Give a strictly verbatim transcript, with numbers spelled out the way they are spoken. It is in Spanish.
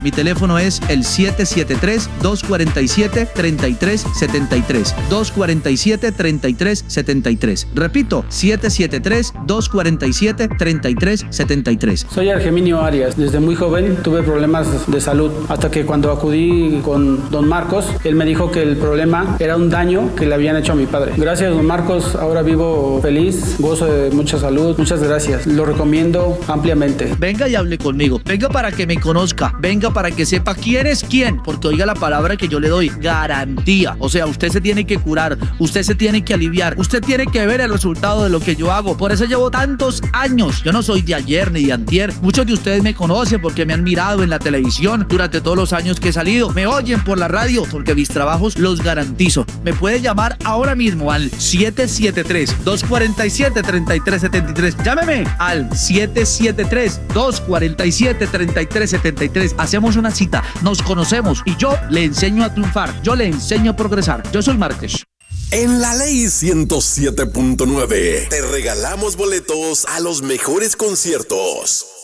Mi teléfono es el siete siete tres, dos cuatro siete, tres tres siete tres. dos cuatro siete, tres tres siete tres. Repito, siete siete tres, dos cuatro siete, tres tres siete tres. Soy Argeminio Arias. Desde muy joven tuve problemas de salud. Hasta que cuando acudí con don Marcos, él me dijo que el problema era un daño que le habían hecho a mi padre. Gracias, don Marcos. Ahora vivo feliz, gozo de mucha salud. Muchas gracias. Lo recomiendo ampliamente. Venga y hable conmigo. Venga para que me conozca. Venga para que sepa quién es quién. Porque oiga la palabra que yo le doy. Garantía. O sea, usted se tiene que curar. Usted se tiene que aliviar. Usted tiene que ver el resultado de lo que yo hago. Por eso llevo tantos años. Yo no soy de ayer ni de antier. Muchos de ustedes me conocen porque me han mirado en la televisión durante todos los años que he salido. Me oyen por la radio porque mis trabajos los garantizo. Me puede llamar ahora mismo al siete siete tres, dos cuatro siete, tres tres siete tres. Llámeme al siete siete tres, dos cuatro siete, tres tres siete tres. Hacemos una cita, nos conocemos y yo le enseño a triunfar. Yo le enseño a progresar. Yo soy Márquez. En la Ley ciento siete punto nueve te regalamos boletos a los mejores conciertos.